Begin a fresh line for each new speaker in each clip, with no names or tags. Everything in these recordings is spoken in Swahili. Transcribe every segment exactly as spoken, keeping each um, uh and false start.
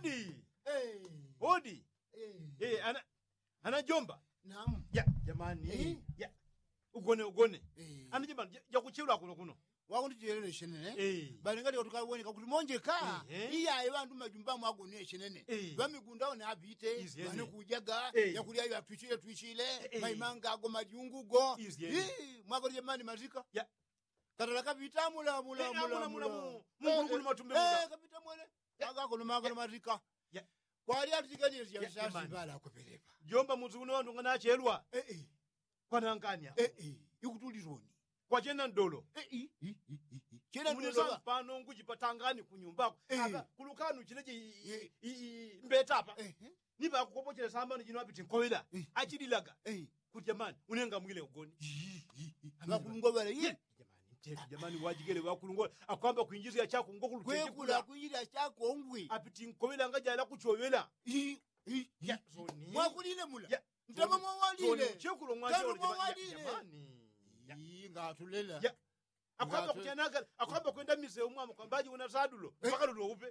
Odi.
Eh.
Odi.
Eh.
Eh, ana ana jomba.
Naam.
Ya, jamani.
Eh.
Ya. Ugone ugone.
Eh.
Ana jamani, ya kuchilwa kuno kuno.
Wakundijerere shenene.
Eh.
Bali ngati tukaoneka kuti monjeka.
Eh.
Iya evantu majumba mwagone shenene.
Eh.
Vamigunda one abite,
Izi yene.
vane kujaga,
Eh.
yakulia ya tuchile tuchile,
Eh.
maimanga ago majungu go.
Izi yene.
Eh, mwako jamani mazika.
Ya.
Katala kapita mula mula
Eh,
mula
mula,
mula.
mula, Mungu ngulu matumbe
Eh,
mula.
kapita mwele. Aga kono maga mazika.
Ya.
Kwali atikanye ya
Ya,
sasa
jamani.
bala kupeleka.
Jomba muzi uno wandu ngana chelwa.
Eh eh.
Kwa nangania.
Eh eh. Ikutulizoni.
Kwa jena ndolo.
Eh eh. eh, eh, eh. Chena
Muneza
ndo
mpano ngujipatangani kunyumbako.
Eh.
Aka kulukanu chineje
Eh.
i- i- mbeta apa.
Eh eh.
Niba kukopochele samba njino apiti nkowela.
Eh.
Achililaga.
Eh.
Kuti jamani, unenga mwile ugoni.
Abakulungo bala ye.
Jamani, mtetu jamani wajigele wakulungo akwamba kuinjiza ya chako ngokulu
Kwekula
kula
kuyira chako ngwe.
apiti nkowela ngaja la kuchowela.
I i
Ya zoni.
mwakulile mula.
Ya.
Ntama mwalile.
Chekulo mwaje
Tano
oli jamani.
mwalile.
Jamani.
I ngatulela.
Ya. Akwamba
Ngatu-
kuchanaga, akwamba kwenda mise umwamo kwambaji una sadulo.
Eh.
Mpaka lulo upe.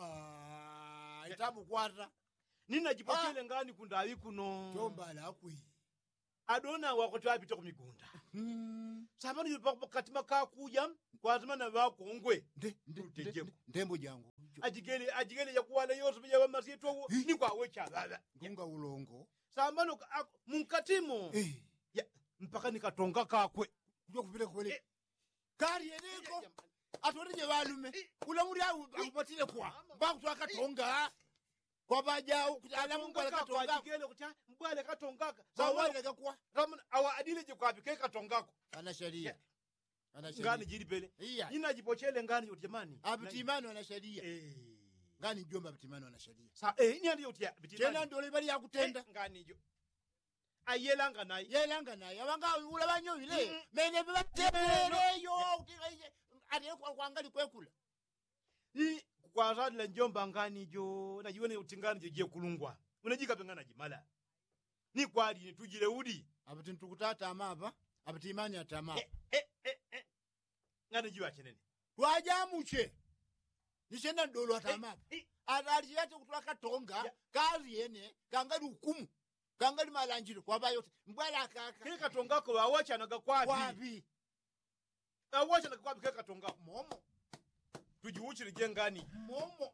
Ah, itabu kwata.
Nina jipochele ngani kundawi kuno.
Chomba la kwi.
Adona wakoto apita kumigunda.
Hmm.
Sabani yupa katima kakuja kwa zimana wakongwe.
Nde nde
Tutejeko.
ndembo jangu.
Ajigele ajigele ya kuwala yose bija wa masieto ni kwa wecha baba.
Ngunga ulongo.
Sambano ka- munkatimo.
Eh.
Ya mpaka nikatonga kakwe.
Kuja kupile kwele.
Eh.
Kari yeneko. Atwalije balume. Ulamuri au akupatile kwa. Mbaku twakatonga. Kwa baja kutala mungu alakatonga.
Ajigele kucha mbwale katongaka.
Zawali
Sambano
kwa.
ramana awa adile je kwa bike katongako.
Ana sheria. Ana sheria.
Ngani jiri pele.
Iya.
Nina jipochele ngani yote jamani.
Abitimano ana sheria.
Eh.
Ngani jomba abitimano ana sheria.
Sa eh ni andi yote bitimani.
Tena ndole bali yakutenda.
Eh, ngani jo. Ayelanga nayi.
Yelanga naye abanga ula banyowile.
Mm.
Mene batemere yo utikaje. Ade kwa kwangali kwekula.
Ni kwa zadi la njomba ngani jo na jione utingani je je kulungwa. Unajika pengana jimala. Ni kwa ali tujile udi.
Abitin tukutata amaba. Abitimani atama.
Eh eh eh. eh. Ngani jiwa chenene.
Twajamuche. Nishenda ndolo atamaba.
Eh,
Adali yate kutwaka tonga.
Ya.
Kazi yene kangali hukumu. Kangali malanjiro kwa bayote. Mbwala kaka.
Kile katongako wawacha naga kwapi.
Kwabi.
Wawacha naga kwapi kile katongako.
Momo.
Tujiuchire je ngani.
Momo.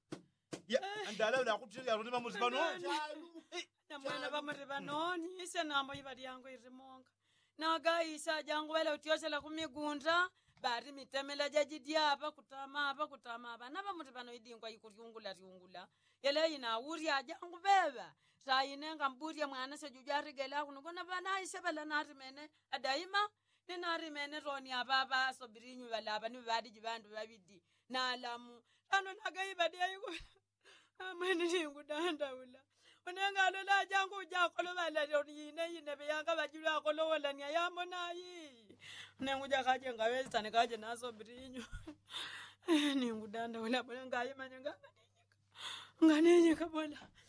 Ya andala la kutile ya rudima muzibano.
Chalu.
Na mwana bamuri banoni ise nambo ibali yangu irimonga naga isa jangu wele utiyosela kumigunda bari mitemela jajidia apa kutama apa kutama apa na bamuri bano idingwa ikuryungula ryungula yele ina uri ajangu beba sayinenga mburia mwana se jujarigela kuno kona bana ise bala narimene adaima ni narimene roni ababa sobirinyu balaba ni badi jibandu babidi nalamu ano naga ibadi ayiku amani ngudanda ula unenga lola jangu jakolo bala yine yine beyanga bajulu akolo wala nya yambo nayi unengu jakaje ngaweza ne kaje naso birinyo ni ngudanda ula bala ngaye manyanga nganenyeka bola